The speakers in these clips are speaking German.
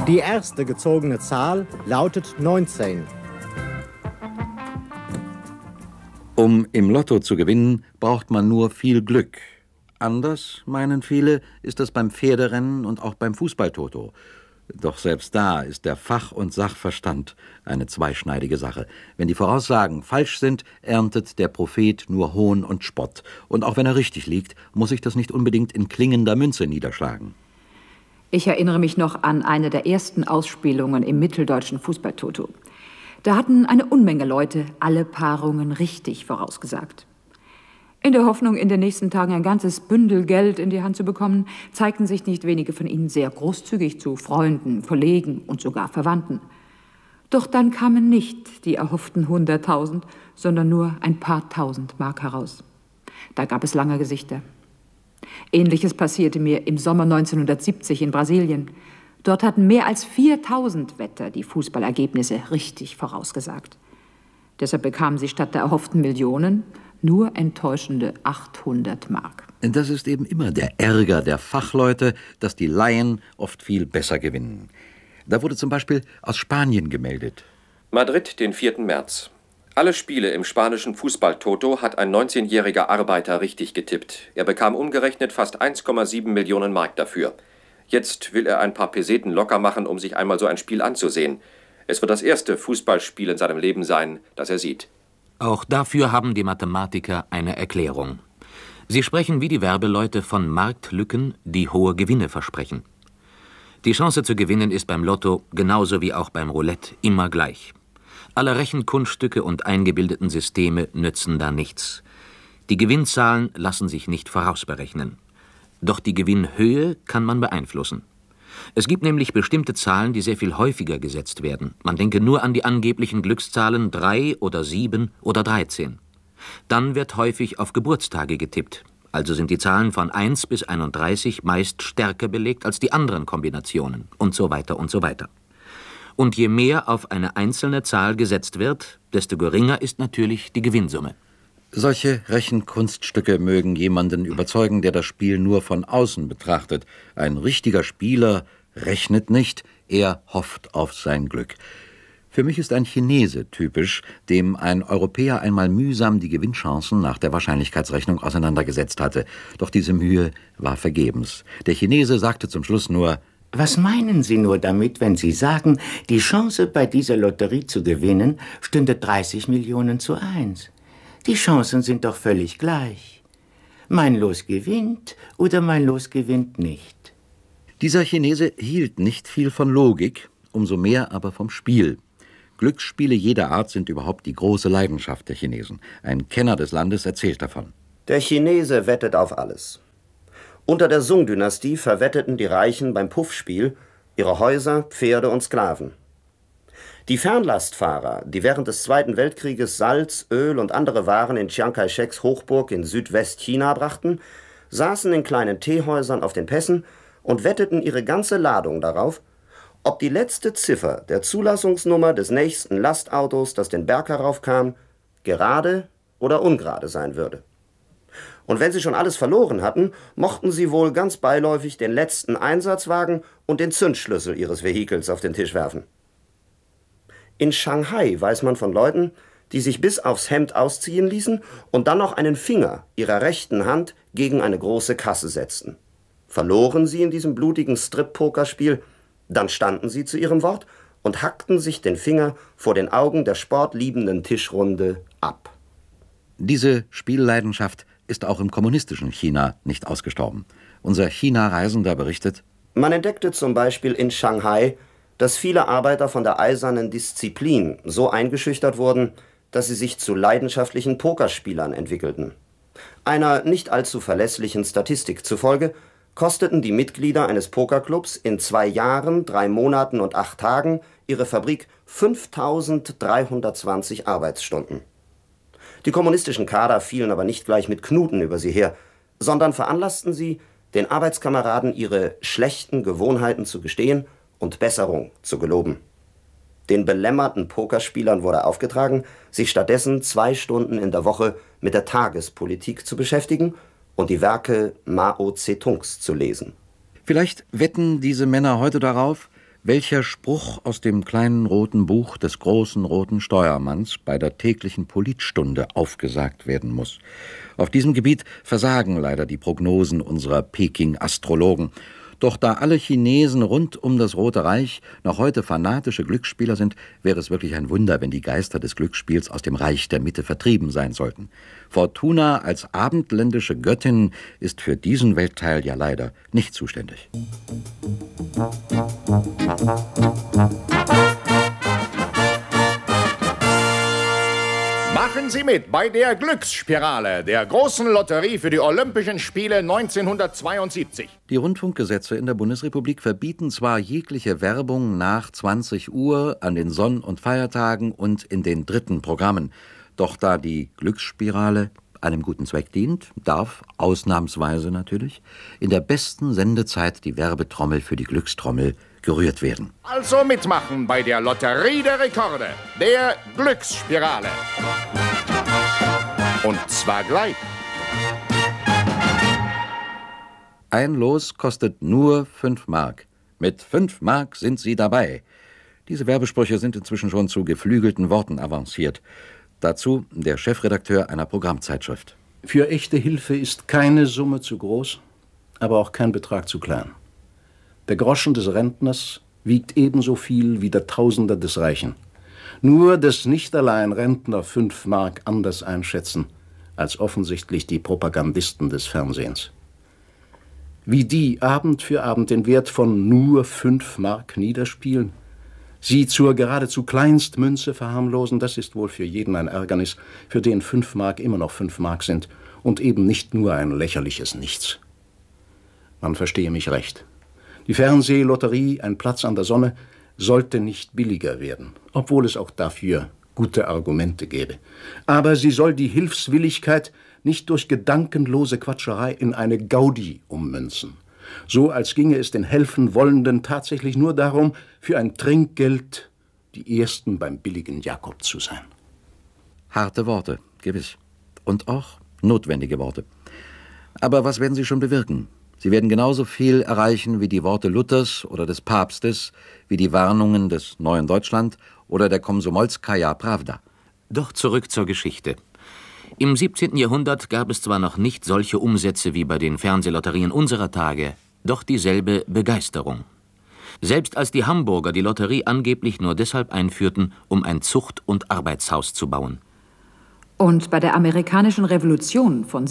Die erste gezogene Zahl lautet 19. Um im Lotto zu gewinnen, braucht man nur viel Glück. Anders, meinen viele, ist das beim Pferderennen und auch beim Fußballtoto. Doch selbst da ist der Fach- und Sachverstand eine zweischneidige Sache. Wenn die Voraussagen falsch sind, erntet der Prophet nur Hohn und Spott. Und auch wenn er richtig liegt, muss sich das nicht unbedingt in klingender Münze niederschlagen. Ich erinnere mich noch an eine der ersten Ausspielungen im mitteldeutschen Fußballtoto. Da hatten eine Unmenge Leute alle Paarungen richtig vorausgesagt. In der Hoffnung, in den nächsten Tagen ein ganzes Bündel Geld in die Hand zu bekommen, zeigten sich nicht wenige von ihnen sehr großzügig zu Freunden, Kollegen und sogar Verwandten. Doch dann kamen nicht die erhofften 100.000, sondern nur ein paar tausend Mark heraus. Da gab es lange Gesichter. Ähnliches passierte mir im Sommer 1970 in Brasilien. Dort hatten mehr als 4.000 Wetter die Fußballergebnisse richtig vorausgesagt. Deshalb bekamen sie statt der erhofften Millionen nur enttäuschende 800 Mark. Das ist eben immer der Ärger der Fachleute, dass die Laien oft viel besser gewinnen. Da wurde zum Beispiel aus Spanien gemeldet. Madrid, den 4. März. Alle Spiele im spanischen Fußball-Toto hat ein 19-jähriger Arbeiter richtig getippt. Er bekam umgerechnet fast 1,7 Millionen Mark dafür. Jetzt will er ein paar Peseten locker machen, um sich einmal so ein Spiel anzusehen. Es wird das erste Fußballspiel in seinem Leben sein, das er sieht. Auch dafür haben die Mathematiker eine Erklärung. Sie sprechen wie die Werbeleute von Marktlücken, die hohe Gewinne versprechen. Die Chance zu gewinnen ist beim Lotto, genauso wie auch beim Roulette, immer gleich. Alle Rechenkunststücke und eingebildeten Systeme nützen da nichts. Die Gewinnzahlen lassen sich nicht vorausberechnen. Doch die Gewinnhöhe kann man beeinflussen. Es gibt nämlich bestimmte Zahlen, die sehr viel häufiger gesetzt werden. Man denke nur an die angeblichen Glückszahlen 3 oder 7 oder 13. Dann wird häufig auf Geburtstage getippt. Also sind die Zahlen von 1 bis 31 meist stärker belegt als die anderen Kombinationen und so weiter und so weiter. Und je mehr auf eine einzelne Zahl gesetzt wird, desto geringer ist natürlich die Gewinnsumme. Solche Rechenkunststücke mögen jemanden überzeugen, der das Spiel nur von außen betrachtet. Ein richtiger Spieler rechnet nicht, er hofft auf sein Glück. Für mich ist ein Chinese typisch, dem ein Europäer einmal mühsam die Gewinnchancen nach der Wahrscheinlichkeitsrechnung auseinandergesetzt hatte. Doch diese Mühe war vergebens. Der Chinese sagte zum Schluss nur: Was meinen Sie nur damit, wenn Sie sagen, die Chance bei dieser Lotterie zu gewinnen stünde 30 Millionen zu 1? Die Chancen sind doch völlig gleich. Mein Los gewinnt oder mein Los gewinnt nicht. Dieser Chinese hielt nicht viel von Logik, umso mehr aber vom Spiel. Glücksspiele jeder Art sind überhaupt die große Leidenschaft der Chinesen. Ein Kenner des Landes erzählt davon. Der Chinese wettet auf alles. Unter der Sung-Dynastie verwetteten die Reichen beim Puffspiel ihre Häuser, Pferde und Sklaven. Die Fernlastfahrer, die während des Zweiten Weltkrieges Salz, Öl und andere Waren in Chiang Kai-sheks Hochburg in Südwestchina brachten, saßen in kleinen Teehäusern auf den Pässen und wetteten ihre ganze Ladung darauf, ob die letzte Ziffer der Zulassungsnummer des nächsten Lastautos, das den Berg heraufkam, gerade oder ungerade sein würde. Und wenn sie schon alles verloren hatten, mochten sie wohl ganz beiläufig den letzten Einsatzwagen und den Zündschlüssel ihres Vehikels auf den Tisch werfen. In Shanghai weiß man von Leuten, die sich bis aufs Hemd ausziehen ließen und dann noch einen Finger ihrer rechten Hand gegen eine große Kasse setzten. Verloren sie in diesem blutigen Strip-Pokerspiel, dann standen sie zu ihrem Wort und hackten sich den Finger vor den Augen der sportliebenden Tischrunde ab. Diese Spielleidenschaft ist auch im kommunistischen China nicht ausgestorben. Unser China-Reisender berichtet: Man entdeckte zum Beispiel in Shanghai, dass viele Arbeiter von der eisernen Disziplin so eingeschüchtert wurden, dass sie sich zu leidenschaftlichen Pokerspielern entwickelten. Einer nicht allzu verlässlichen Statistik zufolge kosteten die Mitglieder eines Pokerclubs in 2 Jahren, 3 Monaten und 8 Tagen ihre Fabrik 5.320 Arbeitsstunden. Die kommunistischen Kader fielen aber nicht gleich mit Knuten über sie her, sondern veranlassten sie, den Arbeitskameraden ihre schlechten Gewohnheiten zu gestehen und Besserung zu geloben. Den belämmerten Pokerspielern wurde aufgetragen, sich stattdessen 2 Stunden in der Woche mit der Tagespolitik zu beschäftigen und die Werke Mao Zedongs zu lesen. Vielleicht wetten diese Männer heute darauf, welcher Spruch aus dem kleinen roten Buch des großen roten Steuermanns bei der täglichen Politstunde aufgesagt werden muss. Auf diesem Gebiet versagen leider die Prognosen unserer Peking-Astrologen. Doch da alle Chinesen rund um das Rote Reich noch heute fanatische Glücksspieler sind, wäre es wirklich ein Wunder, wenn die Geister des Glücksspiels aus dem Reich der Mitte vertrieben sein sollten. Fortuna als abendländische Göttin ist für diesen Weltteil ja leider nicht zuständig. Machen Sie mit bei der Glücksspirale, der großen Lotterie für die Olympischen Spiele 1972. Die Rundfunkgesetze in der Bundesrepublik verbieten zwar jegliche Werbung nach 20 Uhr an den Sonn- und Feiertagen und in den dritten Programmen. Doch da die Glücksspirale einem guten Zweck dient, darf, ausnahmsweise natürlich, in der besten Sendezeit die Werbetrommel für die Glückstrommel gerührt werden. Also mitmachen bei der Lotterie der Rekorde, der Glücksspirale. Und zwar gleich. Ein Los kostet nur 5 Mark. Mit 5 Mark sind Sie dabei. Diese Werbesprüche sind inzwischen schon zu geflügelten Worten avanciert. Dazu der Chefredakteur einer Programmzeitschrift. Für echte Hilfe ist keine Summe zu groß, aber auch kein Betrag zu klein. Der Groschen des Rentners wiegt ebenso viel wie der Tausender des Reichen. Nur, dass nicht allein Rentner 5 Mark anders einschätzen, als offensichtlich die Propagandisten des Fernsehens. Wie die Abend für Abend den Wert von nur 5 Mark niederspielen, sie zur geradezu Kleinstmünze verharmlosen, das ist wohl für jeden ein Ärgernis, für den 5 Mark immer noch 5 Mark sind und eben nicht nur ein lächerliches Nichts. Man verstehe mich recht. Die Fernsehlotterie, ein Platz an der Sonne, sollte nicht billiger werden, obwohl es auch dafür gute Argumente gäbe. Aber sie soll die Hilfswilligkeit nicht durch gedankenlose Quatscherei in eine Gaudi ummünzen. So als ginge es den helfen Wollenden tatsächlich nur darum, für ein Trinkgeld die Ersten beim billigen Jakob zu sein. Harte Worte, gewiss. Und auch notwendige Worte. Aber was werden sie schon bewirken? Sie werden genauso viel erreichen wie die Worte Luthers oder des Papstes, wie die Warnungen des Neuen Deutschland oder der Komsomolskaja Prawda. Doch zurück zur Geschichte. Im 17. Jahrhundert gab es zwar noch nicht solche Umsätze wie bei den Fernsehlotterien unserer Tage, doch dieselbe Begeisterung. Selbst als die Hamburger die Lotterie angeblich nur deshalb einführten, um ein Zucht- und Arbeitshaus zu bauen. Und bei der amerikanischen Revolution von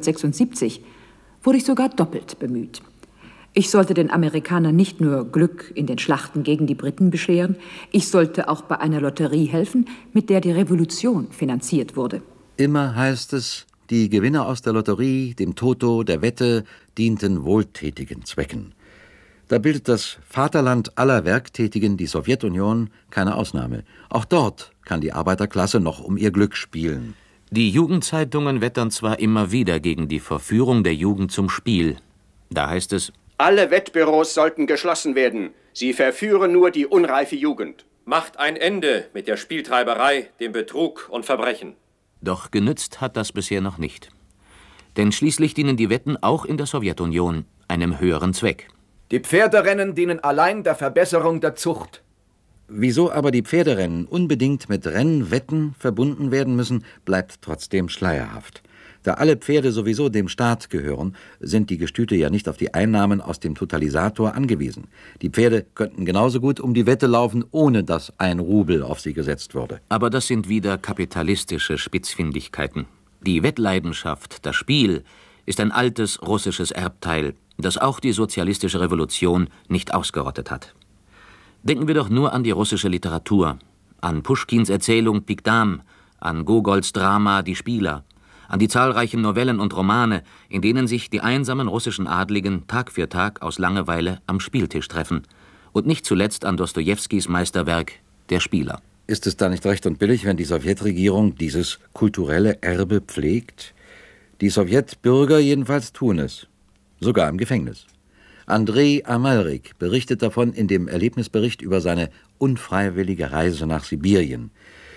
1776 wurde ich sogar doppelt bemüht. Ich sollte den Amerikanern nicht nur Glück in den Schlachten gegen die Briten bescheren, ich sollte auch bei einer Lotterie helfen, mit der die Revolution finanziert wurde. Immer heißt es, die Gewinne aus der Lotterie, dem Toto, der Wette dienten wohltätigen Zwecken. Da bildet das Vaterland aller Werktätigen, die Sowjetunion, keine Ausnahme. Auch dort kann die Arbeiterklasse noch um ihr Glück spielen. Die Jugendzeitungen wettern zwar immer wieder gegen die Verführung der Jugend zum Spiel. Da heißt es: Alle Wettbüros sollten geschlossen werden. Sie verführen nur die unreife Jugend. Macht ein Ende mit der Spieltreiberei, dem Betrug und Verbrechen. Doch genützt hat das bisher noch nicht. Denn schließlich dienen die Wetten auch in der Sowjetunion einem höheren Zweck. Die Pferderennen dienen allein der Verbesserung der Zucht. Wieso aber die Pferderennen unbedingt mit Rennwetten verbunden werden müssen, bleibt trotzdem schleierhaft. Da alle Pferde sowieso dem Staat gehören, sind die Gestüte ja nicht auf die Einnahmen aus dem Totalisator angewiesen. Die Pferde könnten genauso gut um die Wette laufen, ohne dass ein Rubel auf sie gesetzt würde. Aber das sind wieder kapitalistische Spitzfindigkeiten. Die Wettleidenschaft, das Spiel, ist ein altes russisches Erbteil, das auch die sozialistische Revolution nicht ausgerottet hat. Denken wir doch nur an die russische Literatur, an Puschkins Erzählung Pikdam, an Gogols Drama Die Spieler, an die zahlreichen Novellen und Romane, in denen sich die einsamen russischen Adligen Tag für Tag aus Langeweile am Spieltisch treffen, und nicht zuletzt an Dostojewskis Meisterwerk Der Spieler. Ist es da nicht recht und billig, wenn die Sowjetregierung dieses kulturelle Erbe pflegt? Die Sowjetbürger jedenfalls tun es, sogar im Gefängnis. Andrei Amalrik berichtet davon in dem Erlebnisbericht über seine unfreiwillige Reise nach Sibirien.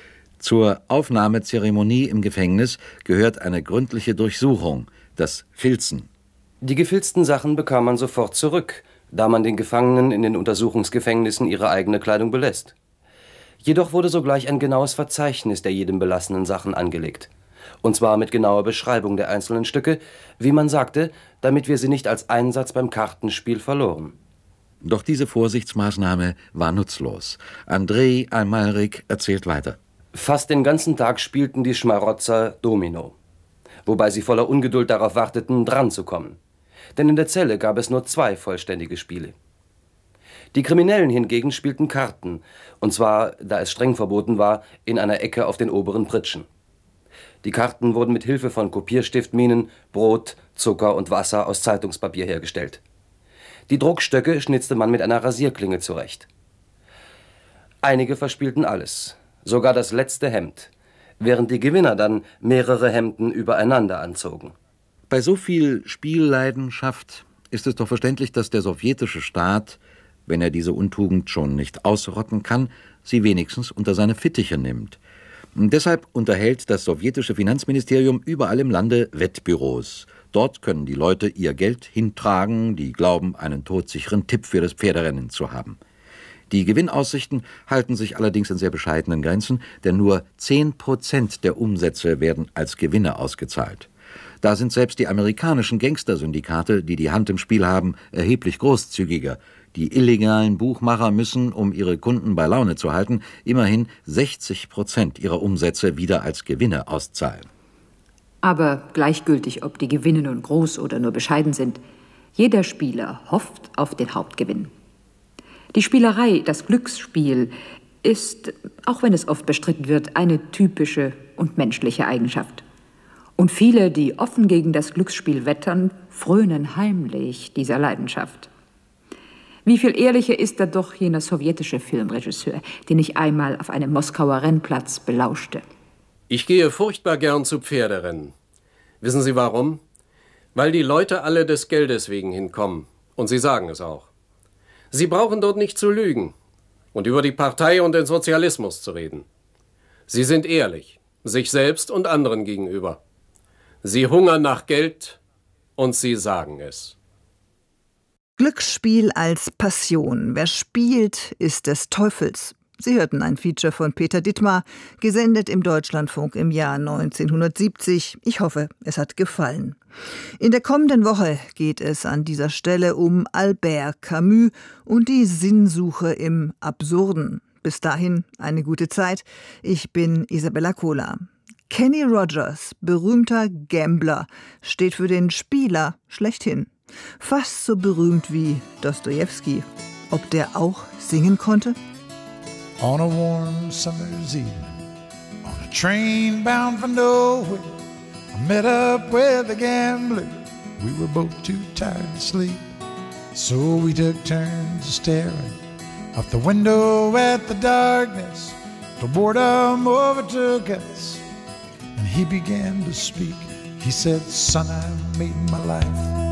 Zur Aufnahmezeremonie im Gefängnis gehört eine gründliche Durchsuchung, das Filzen. Die gefilzten Sachen bekam man sofort zurück. da man den Gefangenen in den Untersuchungsgefängnissen ihre eigene Kleidung belässt. Jedoch wurde sogleich ein genaues Verzeichnis der jedem belassenen Sachen angelegt. Und zwar mit genauer Beschreibung der einzelnen Stücke, wie man sagte, damit wir sie nicht als Einsatz beim Kartenspiel verloren. Doch diese Vorsichtsmaßnahme war nutzlos. André Amalrik erzählt weiter. Fast den ganzen Tag spielten die Schmarotzer Domino, wobei sie voller Ungeduld darauf warteten, dran zu kommen. Denn in der Zelle gab es nur 2 vollständige Spiele. Die Kriminellen hingegen spielten Karten, und zwar, da es streng verboten war, in einer Ecke auf den oberen Pritschen. Die Karten wurden mit Hilfe von Kopierstiftminen, Brot, Zucker und Wasser aus Zeitungspapier hergestellt. Die Druckstöcke schnitzte man mit einer Rasierklinge zurecht. Einige verspielten alles, sogar das letzte Hemd, während die Gewinner dann mehrere Hemden übereinander anzogen. Bei so viel Spielleidenschaft ist es doch verständlich, dass der sowjetische Staat, wenn er diese Untugend schon nicht ausrotten kann, sie wenigstens unter seine Fittiche nimmt. Und deshalb unterhält das sowjetische Finanzministerium überall im Lande Wettbüros. Dort können die Leute ihr Geld hintragen, die glauben, einen todsicheren Tipp für das Pferderennen zu haben. Die Gewinnaussichten halten sich allerdings in sehr bescheidenen Grenzen, denn nur 10% der Umsätze werden als Gewinne ausgezahlt. Da sind selbst die amerikanischen Gangstersyndikate, die die Hand im Spiel haben, erheblich großzügiger. Die illegalen Buchmacher müssen, um ihre Kunden bei Laune zu halten, immerhin 60% ihrer Umsätze wieder als Gewinne auszahlen. Aber gleichgültig, ob die Gewinne nun groß oder nur bescheiden sind, jeder Spieler hofft auf den Hauptgewinn. Die Spielerei, das Glücksspiel, ist, auch wenn es oft bestritten wird, eine typische und menschliche Eigenschaft. Und viele, die offen gegen das Glücksspiel wettern, frönen heimlich dieser Leidenschaft. Wie viel ehrlicher ist da doch jener sowjetische Filmregisseur, den ich einmal auf einem Moskauer Rennplatz belauschte. Ich gehe furchtbar gern zu Pferderennen. Wissen Sie warum? Weil die Leute alle des Geldes wegen hinkommen. Und sie sagen es auch. Sie brauchen dort nicht zu lügen und über die Partei und den Sozialismus zu reden. Sie sind ehrlich, sich selbst und anderen gegenüber. Sie hungern nach Geld und sie sagen es. Glücksspiel als Passion. Wer spielt, ist des Teufels. Sie hörten ein Feature von Peter Dittmar, gesendet im Deutschlandfunk im Jahr 1970. Ich hoffe, es hat gefallen. In der kommenden Woche geht es an dieser Stelle um Albert Camus und die Sinnsuche im Absurden. Bis dahin eine gute Zeit. Ich bin Isabella Kohler. Kenny Rogers, berühmter Gambler, steht für den Spieler schlechthin. Fast so berühmt wie Dostojewski. Ob der auch singen konnte? On a warm summer's evening, on a train bound for nowhere, I met up with a gambler. We were both too tired to sleep, so we took turns staring out the window at the darkness till boredom overtook us, and he began to speak. He said, "Son, I made my life